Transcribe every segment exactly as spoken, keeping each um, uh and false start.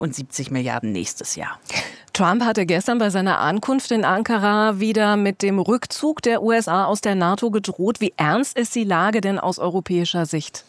und siebzig Milliarden nächstes Jahr. Trump hatte gestern bei seiner Ankunft in Ankara wieder mit dem Rückzug der U S A aus der NATO gedroht. Wie ernst ist die Lage denn aus europäischer Sicht?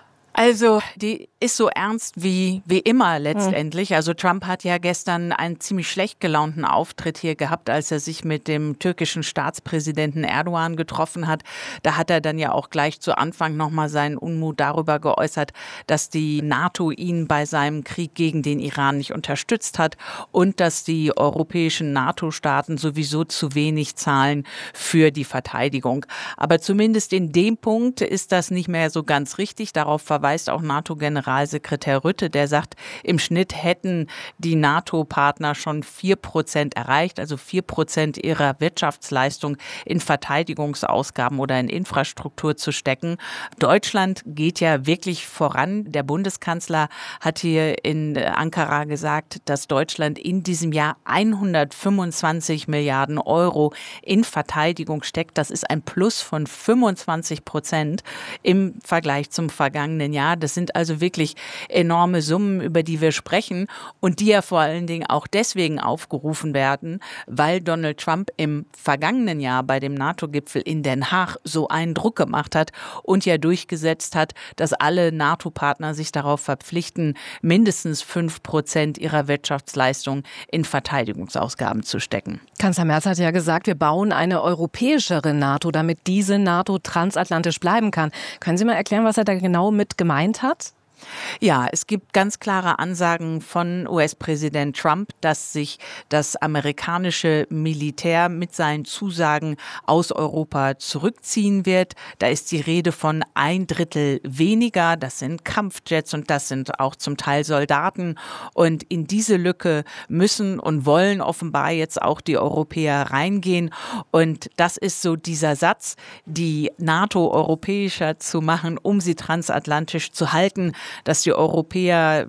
Also, die ist so ernst wie, wie immer letztendlich. Also Trump hat ja gestern einen ziemlich schlecht gelaunten Auftritt hier gehabt, als er sich mit dem türkischen Staatspräsidenten Erdogan getroffen hat. Da hat er dann ja auch gleich zu Anfang nochmal seinen Unmut darüber geäußert, dass die NATO ihn bei seinem Krieg gegen den Iran nicht unterstützt hat und dass die europäischen NATO-Staaten sowieso zu wenig zahlen für die Verteidigung. Aber zumindest in dem Punkt ist das nicht mehr so ganz richtig. Darauf verweist auch NATO-Generalsekretär Rutte, der sagt, im Schnitt hätten die NATO-Partner schon vier Prozent erreicht, also vier Prozent ihrer Wirtschaftsleistung in Verteidigungsausgaben oder in Infrastruktur zu stecken. Deutschland geht ja wirklich voran. Der Bundeskanzler hat hier in Ankara gesagt, dass Deutschland in diesem Jahr hundertfünfundzwanzig Milliarden Euro in Verteidigung steckt. Das ist ein Plus von fünfundzwanzig Prozent im Vergleich zum vergangenen Jahr. Das sind also wirklich enorme Summen, über die wir sprechen und die ja vor allen Dingen auch deswegen aufgerufen werden, weil Donald Trump im vergangenen Jahr bei dem NATO-Gipfel in Den Haag so einen Druck gemacht hat und ja durchgesetzt hat, dass alle NATO-Partner sich darauf verpflichten, mindestens fünf Prozent ihrer Wirtschaftsleistung in Verteidigungsausgaben zu stecken. Kanzler Merz hat ja gesagt, wir bauen eine europäischere NATO, damit diese NATO transatlantisch bleiben kann. Können Sie mal erklären, was er da genau mit gemeint hat? Ja, es gibt ganz klare Ansagen von U S-Präsident Trump, dass sich das amerikanische Militär mit seinen Zusagen aus Europa zurückziehen wird. Da ist die Rede von ein Drittel weniger. Das sind Kampfjets und das sind auch zum Teil Soldaten. Und in diese Lücke müssen und wollen offenbar jetzt auch die Europäer reingehen. Und das ist so dieser Satz, die NATO europäischer zu machen, um sie transatlantisch zu halten, dass die Europäer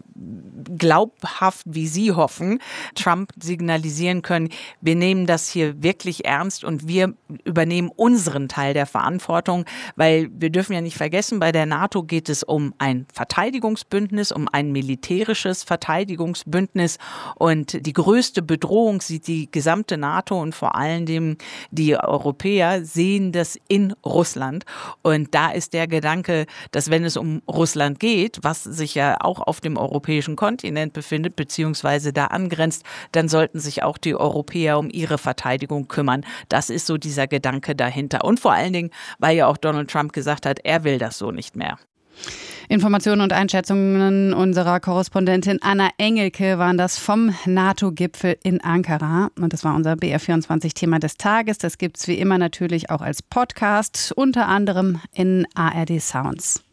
glaubhaft, wie sie hoffen, Trump signalisieren können, wir nehmen das hier wirklich ernst und wir übernehmen unseren Teil der Verantwortung, weil wir dürfen ja nicht vergessen, bei der NATO geht es um ein Verteidigungsbündnis, um ein militärisches Verteidigungsbündnis und die größte Bedrohung sieht die gesamte NATO und vor allen Dingen die Europäer sehen das in Russland und da ist der Gedanke, dass wenn es um Russland geht, was sich ja auch auf dem europäischen Kontinent befindet, beziehungsweise da angrenzt, dann sollten sich auch die Europäer um ihre Verteidigung kümmern. Das ist so dieser Gedanke dahinter. Und vor allen Dingen, weil ja auch Donald Trump gesagt hat, er will das so nicht mehr. Informationen und Einschätzungen unserer Korrespondentin Anna Engelke waren das vom NATO-Gipfel in Ankara. Und das war unser B R vierundzwanzig-Thema des Tages. Das gibt es wie immer natürlich auch als Podcast, unter anderem in A R D Sounds.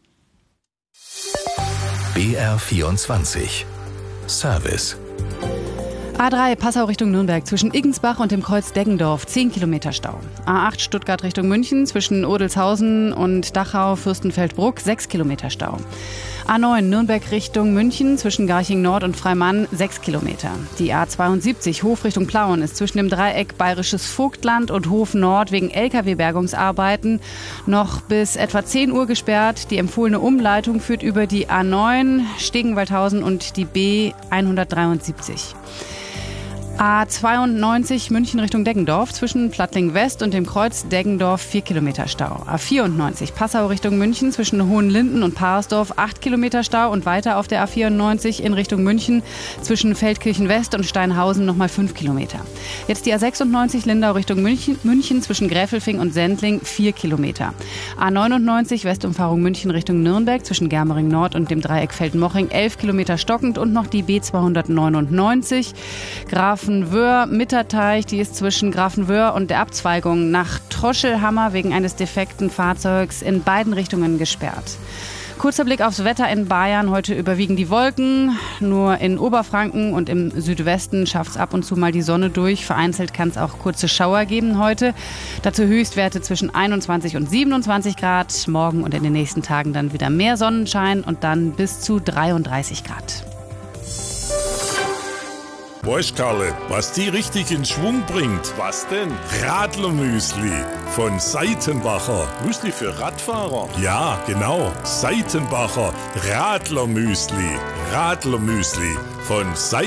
B R vierundzwanzig Service. A drei Passau Richtung Nürnberg zwischen Iggensbach und dem Kreuz Deggendorf zehn Kilometer Stau. A acht Stuttgart Richtung München zwischen Odelshausen und Dachau Fürstenfeldbruck sechs Kilometer Stau. A neun Nürnberg Richtung München zwischen Garching Nord und Freimann sechs Kilometer. Die A zweiundsiebzig Hof Richtung Plauen ist zwischen dem Dreieck Bayerisches Vogtland und Hof Nord wegen L K W-Bergungsarbeiten noch bis etwa zehn Uhr gesperrt. Die empfohlene Umleitung führt über die A neun Stegenwaldhausen und die B hundertdreiundsiebzig. A zweiundneunzig München Richtung Deggendorf zwischen Plattling West und dem Kreuz Deggendorf vier Kilometer Stau. A vierundneunzig Passau Richtung München zwischen Hohenlinden und Parsdorf acht Kilometer Stau und weiter auf der A vierundneunzig in Richtung München zwischen Feldkirchen West und Steinhausen nochmal fünf Kilometer. Jetzt die A sechsundneunzig Lindau Richtung München, München zwischen Gräfelfing und Sendling vier Kilometer. A neunundneunzig Westumfahrung München Richtung Nürnberg zwischen Germering Nord und dem Dreieck Feldmoching elf Kilometer stockend und noch die B zweihundertneunundneunzig Grafen Grafenwöhr, Mitterteich, die ist zwischen Grafenwöhr und der Abzweigung nach Troschelhammer wegen eines defekten Fahrzeugs in beiden Richtungen gesperrt. Kurzer Blick aufs Wetter in Bayern. Heute überwiegen die Wolken. Nur in Oberfranken und im Südwesten schafft es ab und zu mal die Sonne durch. Vereinzelt kann es auch kurze Schauer geben heute. Dazu Höchstwerte zwischen einundzwanzig und siebenundzwanzig Grad. Morgen und in den nächsten Tagen dann wieder mehr Sonnenschein und dann bis zu dreiunddreißig Grad. Weißt Karle, was die richtig in Schwung bringt? Was denn? Radlermüsli von Seitenbacher. Müsli für Radfahrer? Ja, genau. Seitenbacher Radlermüsli. Radlermüsli von Seitenbacher.